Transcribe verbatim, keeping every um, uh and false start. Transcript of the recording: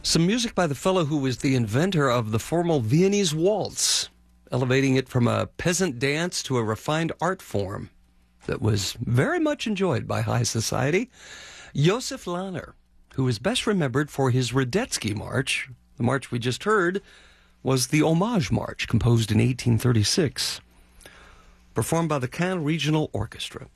Some music by the fellow who was the inventor of the formal Viennese waltz, elevating it from a peasant dance to a refined art form that was very much enjoyed by high society. Josef Lahner, who is best remembered for his Radetzky March. The march we just heard was the Homage March, composed in eighteen thirty-six, performed by the Caen Regional Orchestra.